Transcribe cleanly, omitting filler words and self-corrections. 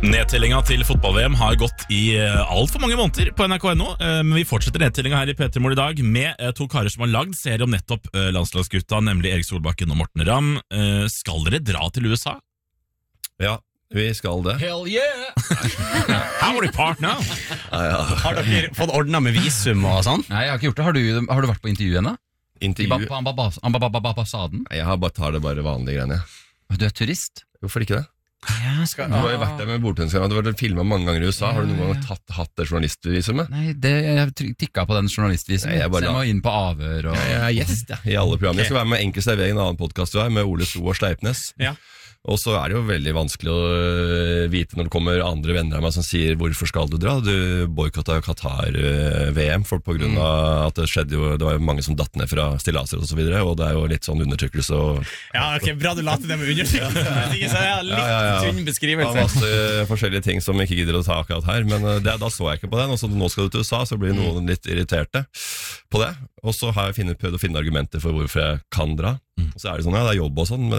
Nedtellinga til fotball-VM har gått i alt for mange måneder på NRK.no, men vi fortsetter nedtellinga her i P3 Morgen i dag med to karer som har lagd serie om nettopp landslagsgutta, nemlig Erik Solbakken og Morten Ramm. Skal dere dra til USA? Ja, vi skal det. Hell yeah! Howdy partner! Har dere fått ordnet med visum og sånn? Nei, jeg har ikke gjort det. Har du vært på intervju ennå? Intervju? På ambassaden? Jeg tar det bare vanlige greiene. Du er turist? Hvorfor ikke det? Du Ja, har jo vært der med bordtenniskamera. Du har vært filmet mange ganger i USA. Har du noen gang hatt det journalistvisumet? Nei, jeg tikka på den journalistvisen. Nei, Så jeg må inn på avhør og... Jeg er gjest i alle programmer. Jeg skal være med Enkel servering, en annen podcast du har, med Ole So og Sleipnes. Ja. Og så er det jo veldig vanskelig å vite når det kommer andre venner av meg som sier hvorfor skal du dra? Du boykottet jo Qatar-VM på grunn av at det skjedde jo, det var jo mange som datt ned fra stillaser og så videre, og det er jo litt sånn undertrykkelse og... Ja, ok, bra du la til det med undertrykkelse. Så jeg har litt tynn beskrivelse. Det var masse forskjellige ting som jeg ikke gidder å ta akkurat her, men da så jeg ikke på den, og så nå skal du til USA, så blir noen litt irriterte på det. Og så har jeg prøvd å finne argumenter for hvorfor jeg kan dra. Så er det sånn, ja, det er jobb og sånn, men